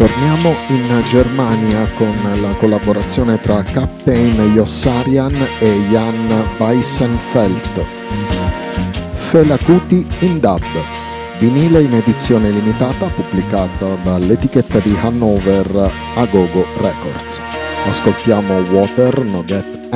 Torniamo in Germania con la collaborazione tra Captain Yossarian e Jan Weissenfeld. Fela Kuti in dub, vinile in edizione limitata pubblicata dall'etichetta di Hannover Agogo Records. Ascoltiamo Water No Get